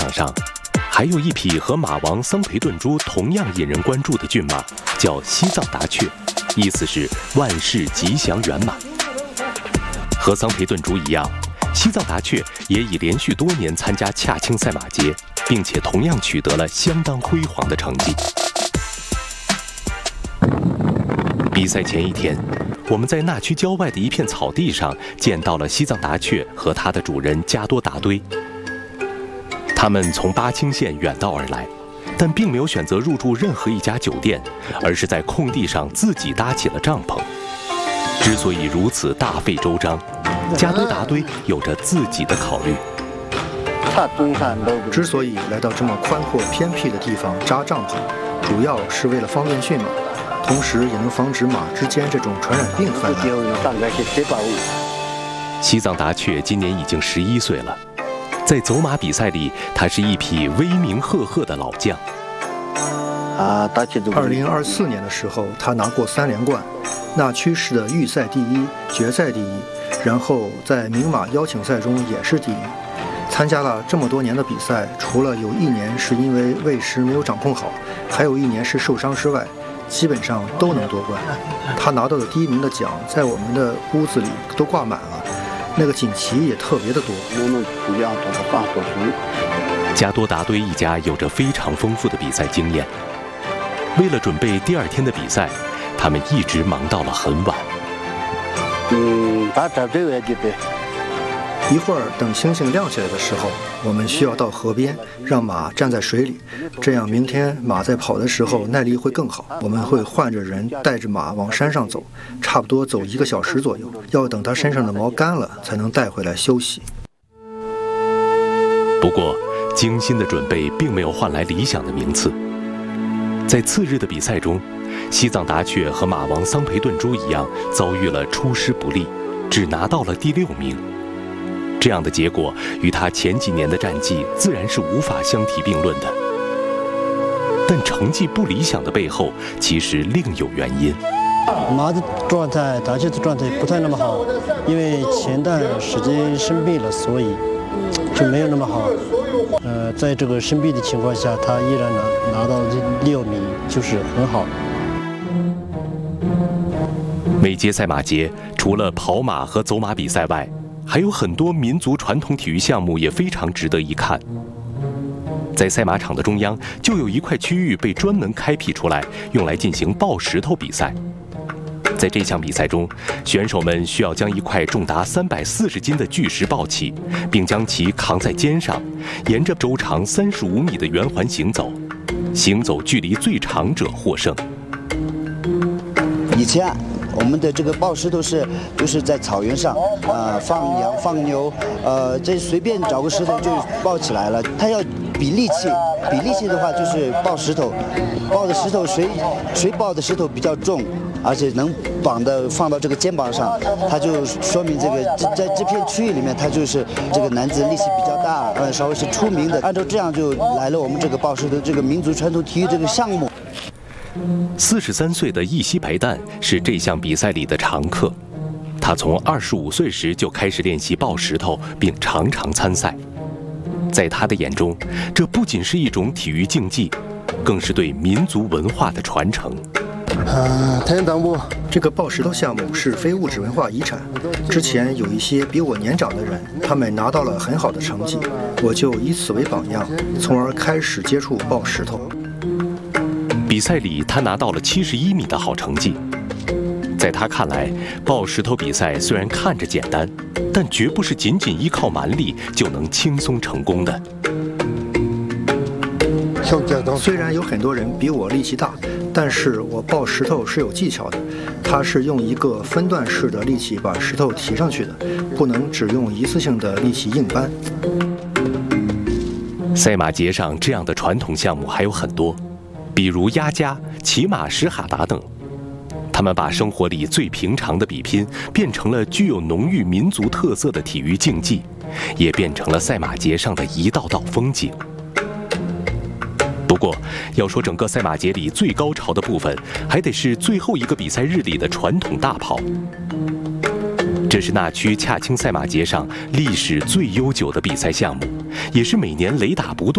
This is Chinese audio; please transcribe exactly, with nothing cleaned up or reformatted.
场上，还有一匹和马王桑培顿猪同样引人关注的骏马，叫西藏达雀，意思是万事吉祥圆满。和桑培顿猪一样，西藏达雀也已连续多年参加恰青赛马节，并且同样取得了相当辉煌的成绩。比赛前一天，我们在纳区郊外的一片草地上见到了西藏达雀和它的主人加多达堆。他们从巴青县远道而来，但并没有选择入住任何一家酒店，而是在空地上自己搭起了帐篷。之所以如此大费周章，加多达堆有着自己的考虑。 之所以来到这么宽阔偏僻的地方扎帐篷，主要是为了方便驯马，同时也能防止马之间这种传染病泛滥。 西藏达雀今年已经十一岁了，在走马比赛里，它是一匹威名赫赫的老将。 二零二四年的时候，他拿过三连冠，纳区市的预赛第一，决赛第一，然后在名马邀请赛中也是第一。参加了这么多年的比赛，除了有一年是因为喂食没有掌控好，还有一年是受伤之外，基本上都能夺冠。他拿到的第一名的奖，在我们的屋子里都挂满了，那个锦旗也特别的多。 加多达堆一家有着非常丰富的比赛经验。为了准备第二天的比赛，他们一直忙到了很晚。 嗯，一会儿等星星亮起来的时候，我们需要到河边，让马站在水里，这样明天马在跑的时候耐力会更好。我们会换着人带着马往山上走，差不多走一个小时左右，要等它身上的毛干了才能带回来休息。 不过，精心的准备并没有换来理想的名次。在次日的比赛中，西藏达雀和马王桑培顿猪一样，遭遇了出师不利，只拿到了第六名。这样的结果与他前几年的战绩自然是无法相提并论的。但成绩不理想的背后，其实另有原因。 马的状态，达雀的状态不太那么好，因为前段时间生病了，所以就没有那么好。呃，在这个生病的情况下，他依然拿拿到了六名，就是很好。 每届赛马节除了跑马和走马比赛外，还有很多民族传统体育项目也非常值得一看。在赛马场的中央，就有一块区域被专门开辟出来，用来进行抱石头比赛。在这项比赛中，选手们需要将一块重达三百四十斤的巨石抱起，并将其扛在肩上，沿着周长三十五米的圆环行走，行走距离最长者获胜。 以前我们的这个抱石头是就是在草原上，呃，放羊放牛，呃，这随便找个石头就抱起来了。它要比力气，比力气的话就是抱石头，抱的石头谁谁抱的石头比较重，而且能绑的放到这个肩膀上，它就说明这个在这片区域里面，它就是这个男子力气比较大，呃，稍微是出名的。按照这样就来了我们这个抱石头这个民族传统体育这个项目。 四十三岁的易西白旦是这项比赛里的常客，他从二十五岁时就开始练习抱石头，并常常参赛。在他的眼中，这不仅是一种体育竞技，更是对民族文化的传承。 啊，太阳党部，这个抱石头项目是非物质文化遗产。之前有一些比我年长的人，他们拿到了很好的成绩，我就以此为榜样，从而开始接触抱石头。 比赛里，他拿到了七十一米的好成绩。在他看来，抱石头比赛虽然看着简单，但绝不是仅仅依靠蛮力就能轻松成功的。 虽然有很多人比我力气大，但是我抱石头是有技巧的。它是用一个分段式的力气把石头提上去的，不能只用一次性的力气硬搬。 赛马节上这样的传统项目还有很多，比如压家、骑马石哈达等。他们把生活里最平常的比拼变成了具有浓郁民族特色的体育竞技，也变成了赛马节上的一道道风景。不过，要说整个赛马节里最高潮的部分，还得是最后一个比赛日里的传统大跑。这是纳区恰青赛马节上历史最悠久的比赛项目，也是每年雷打不动